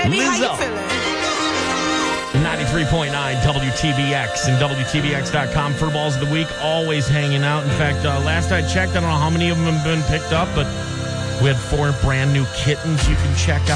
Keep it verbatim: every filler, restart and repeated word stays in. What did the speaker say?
baby, how Lizzo. you feeling? ninety-three point nine W T B X and W T B X dot com for Balls of the Week, always hanging out. In fact, uh, last I checked, I don't know how many of them have been picked up, but we had four brand new kittens you can check out.